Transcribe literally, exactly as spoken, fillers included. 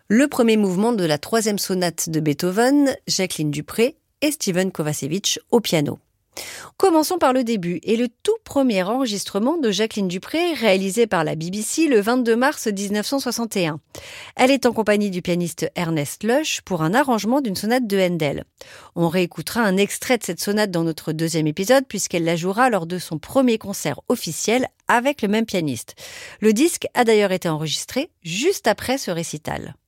Le premier mouvement de la troisième sonate de Beethoven, Jacqueline Dupré et Steven Kovacevic au piano. Commençons par le début et le tout premier enregistrement de Jacqueline Dupré réalisé par la B B C le vingt-deux mars dix-neuf cent soixante et un. Elle est en compagnie du pianiste Ernest Lush pour un arrangement d'une sonate de Handel. On réécoutera un extrait de cette sonate dans notre deuxième épisode puisqu'elle la jouera lors de son premier concert officiel avec le même pianiste. Le disque a d'ailleurs été enregistré juste après ce récital.